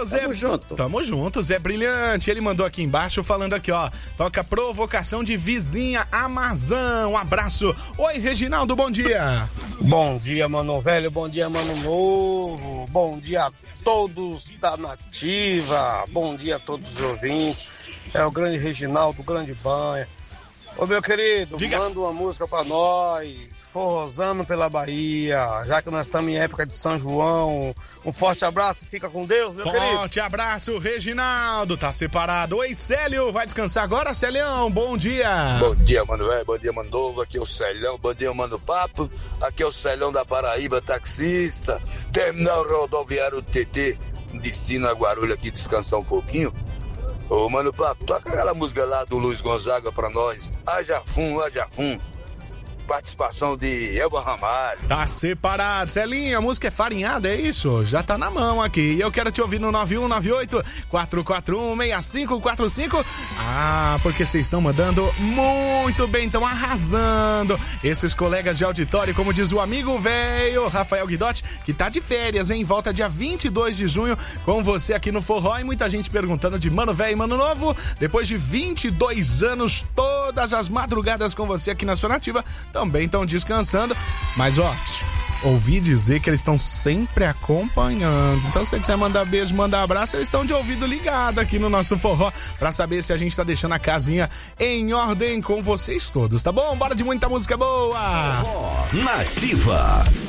Zé. Tamo junto, Zé Brilhante. Ele mandou aqui embaixo falando aqui, ó. Toca Provocação de Vizinha Amazão. Um abraço. Oi, Reginaldo, bom dia. Bom dia, mano velho. Bom dia, mano novo. Bom dia a todos da Nativa. Bom dia a todos os ouvintes. É o grande Reginaldo, o grande Banha. Ô, meu querido, manda uma música pra nós, Forrosando pela Bahia, já que nós estamos em época de São João. Um forte abraço e fica com Deus, meu querido. Forte abraço, Reginaldo, tá separado. Oi, Célio, vai descansar agora, Celião? Bom dia. Bom dia, mano velho, bom dia, mano novo, aqui é o Celhão, bom dia, mano Papo, aqui é o Celhão da Paraíba, taxista, terminal rodoviário TT, destino a Guarulhos aqui, descansar um pouquinho. Ô, mano Papo, toca aquela música lá do Luiz Gonzaga pra nós. Haja Fum. Participação de Elba Ramalho. Tá separado. Celinha, a música é farinhada, é isso? Já tá na mão aqui. E eu quero te ouvir no 9198-441-6545. Ah, porque vocês estão mandando muito bem, estão arrasando. Esses colegas de auditório, como diz o amigo velho Rafael Guidotti, que tá de férias, hein? Volta dia 22 de junho com você aqui no Forró. E muita gente perguntando de Mano Velho e Mano Novo. Depois de 22 anos, todas as madrugadas com você aqui na sua Nativa, também estão descansando, mas ó, ouvi dizer que eles estão sempre acompanhando. Então se você quiser mandar beijo, mandar abraço, eles estão de ouvido ligado aqui no nosso Forró, pra saber se a gente tá deixando a casinha em ordem com vocês todos, tá bom? Bora de muita música boa! Forró Nativa.